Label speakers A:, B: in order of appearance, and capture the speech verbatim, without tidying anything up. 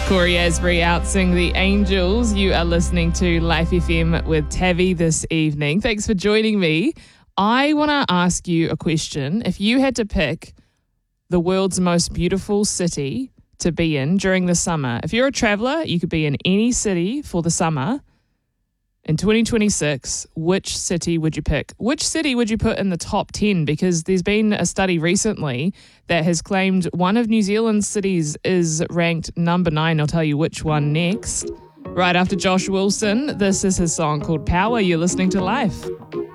A: Corey Asbury out sing The Angels. You are listening to Life F M with Tavi this evening. Thanks for joining me. I want to ask you a question. If you had to pick the world's most beautiful city to be in during the summer, if you're a traveller, you could be in any city for the summer. In twenty twenty-six, which city would you pick? Which city would you put in the top ten? Because there's been a study recently that has claimed one of New Zealand's cities is ranked number nine. I'll tell you which one next. Right after Josh Wilson, this is his song called Power. You're listening to Life.